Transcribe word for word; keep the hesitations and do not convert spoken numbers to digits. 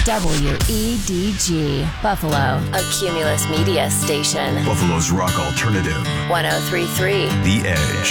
W E D G, Buffalo, a Cumulus Media station. Buffalo's rock alternative. one oh three point three The Edge.